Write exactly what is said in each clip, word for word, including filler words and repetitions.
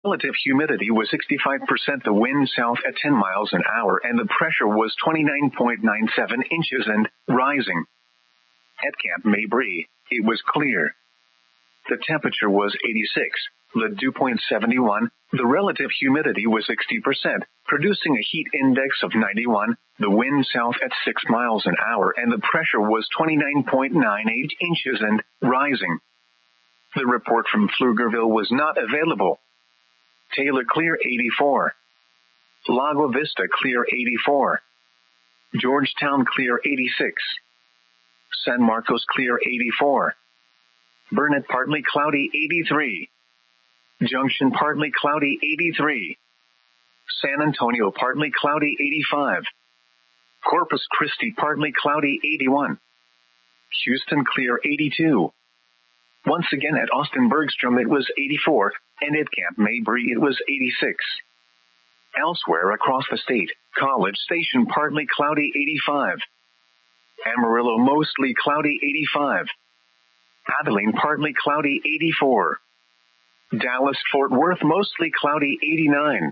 relative humidity was sixty-five percent, the wind south at ten miles an hour, and the pressure was twenty-nine point nine seven inches and rising. At Camp Mabry, it was clear. The temperature was eighty-six, the dew point seventy-one, the relative humidity was sixty percent, producing a heat index of ninety-one, the wind south at six miles an hour, and the pressure was twenty-nine point nine eight inches and rising. The report from Pflugerville was not available. Taylor clear eighty-four. Lago Vista clear eighty-four. Georgetown clear eighty-six. San Marcos clear eighty-four. Burnett partly cloudy eighty-three. Junction partly cloudy eighty-three. San Antonio partly cloudy eighty-five. Corpus Christi partly cloudy eighty-one. Houston clear eighty-two. Once again at Austin Bergstrom it was eighty-four, and at Camp Mabry it was eighty-six. Elsewhere across the state, College Station partly cloudy eighty-five. Amarillo mostly cloudy eighty-five. Abilene partly cloudy eighty-four. Dallas-Fort Worth mostly cloudy eighty-nine.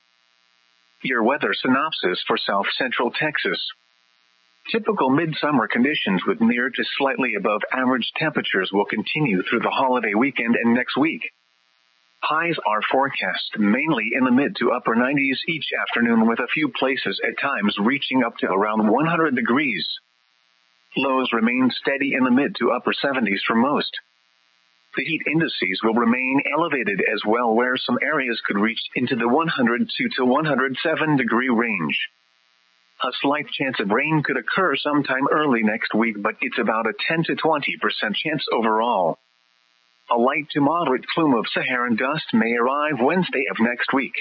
Your weather synopsis for South Central Texas. Typical midsummer conditions with near to slightly above average temperatures will continue through the holiday weekend and next week. Highs are forecast mainly in the mid to upper nineties each afternoon, with a few places at times reaching up to around one hundred degrees. Lows remain steady in the mid to upper seventies for most. The heat indices will remain elevated as well, where some areas could reach into the one hundred two to one hundred seven degree range. A slight chance of rain could occur sometime early next week, but it's about a ten to twenty percent chance overall. A light to moderate plume of Saharan dust may arrive Wednesday of next week.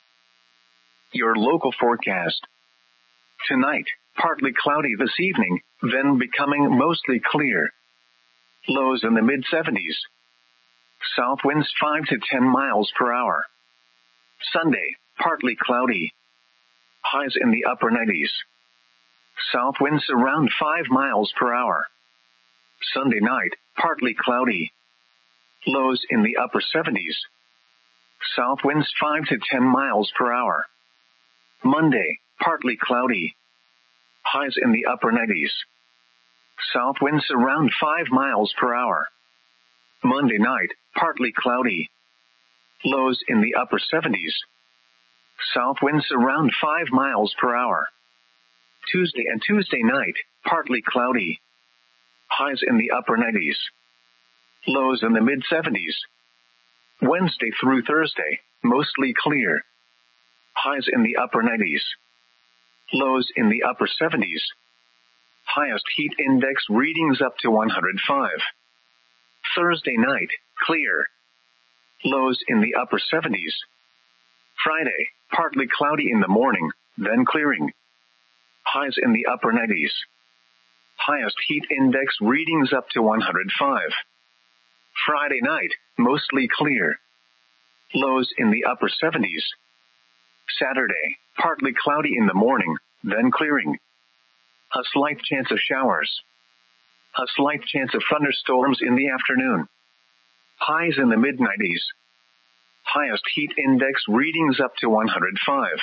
Your local forecast. Tonight, partly cloudy this evening, then becoming mostly clear. Lows in the mid seventies. South winds five to ten miles per hour. Sunday, partly cloudy. Highs in the upper nineties. South winds around five miles per hour. Sunday night, partly cloudy. Lows in the upper seventies. South winds five to ten miles per hour. Monday, partly cloudy. Highs in the upper nineties. South winds around five miles per hour. Monday night, partly cloudy. Lows in the upper seventies. South winds around five miles per hour. Tuesday and Tuesday night, partly cloudy. Highs in the upper nineties. Lows in the mid seventies. Wednesday through Thursday, mostly clear. Highs in the upper nineties. Lows in the upper seventies. Highest heat index readings up to one hundred five. Thursday night, clear. Lows in the upper seventies. Friday, partly cloudy in the morning, then clearing. Highs in the upper nineties. Highest heat index readings up to one hundred five. Friday night, mostly clear. Lows in the upper seventies. Saturday, partly cloudy in the morning, then clearing. A slight chance of showers. A slight chance of thunderstorms in the afternoon. Highs in the mid nineties. Highest heat index readings up to one hundred five.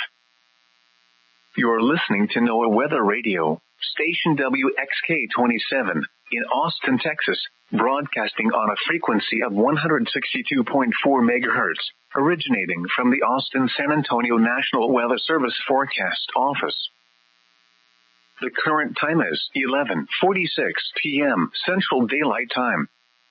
You're listening to NOAA Weather Radio, station W X K twenty-seven, in Austin, Texas, broadcasting on a frequency of one hundred sixty-two point four megahertz, originating from the Austin San Antonio National Weather Service Forecast Office. The current time is eleven forty-six p.m. Central Daylight Time.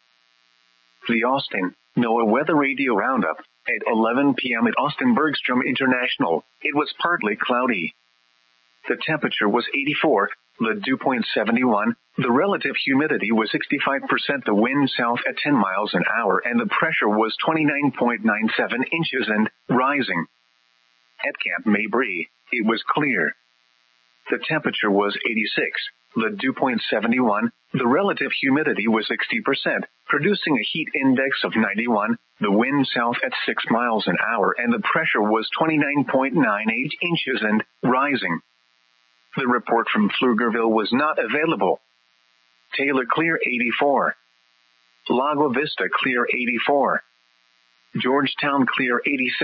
The Austin NOAA Weather Radio Roundup. At eleven p.m. at Austin Bergstrom International, it was partly cloudy. The temperature was eighty-four, the dew point seventy-one, the relative humidity was sixty-five percent, the wind south at ten miles an hour, and the pressure was twenty-nine point nine seven inches and rising. At Camp Mabry, it was clear. The temperature was eighty-six, the dew point seventy-one, the relative humidity was sixty percent, producing a heat index of ninety-one, the wind south at six miles an hour, and the pressure was twenty-nine point nine eight inches and rising. The report from Pflugerville was not available. Taylor clear eighty-four. Lago Vista clear eighty-four. Georgetown clear eighty-six.